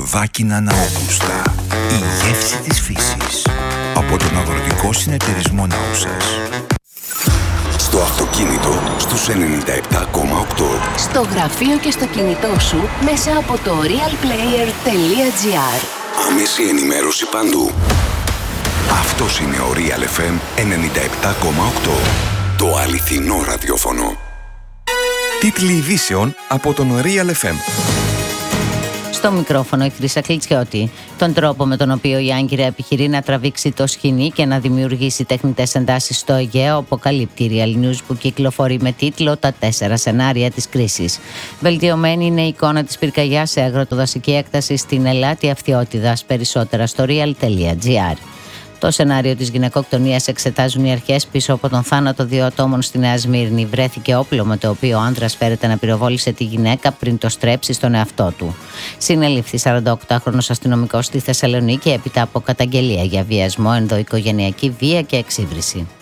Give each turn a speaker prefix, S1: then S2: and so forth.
S1: Βάκινα Ναόγουστα. Η γεύση της φύσης. Από τον Αγροτικό Συνεταιρισμό Ναούσας. Στο αυτοκίνητο στους 97,8.
S2: Στο γραφείο και στο κινητό σου μέσα από το realplayer.gr.
S1: Άμεση ενημέρωση παντού. Αυτός είναι ο Real FM 97,8. Το αληθινό ραδιόφωνο. Τίτλοι ειδήσεων από τον Real FM.
S3: Στο μικρόφωνο η Χρύσα Κλιτσιώτη. Τον τρόπο με τον οποίο η Άγκυρα επιχειρεί να τραβήξει το σκηνή και να δημιουργήσει τεχνητές εντάσεις στο Αιγαίο αποκαλύπτει η Real News, που κυκλοφορεί με τίτλο «Τα 4 σενάρια της κρίσης». Βελτιωμένη είναι η εικόνα της πυρκαγιάς σε αγροτοδασική έκταση στην Ελάτια Φθιώτιδας. Περισσότερα στο real.gr. Το σενάριο της γυναικοκτονίας εξετάζουν οι αρχές πίσω από τον θάνατο 2 ατόμων στη Νέα Σμύρνη. Βρέθηκε όπλο με το οποίο ο άνδρας φέρεται να πυροβόλησε τη γυναίκα πριν το στρέψει στον εαυτό του. Συνελήφθη 48χρονος αστυνομικός στη Θεσσαλονίκη έπειτα από καταγγελία για βιασμό, ενδοοικογενειακή βία και εξύβριση.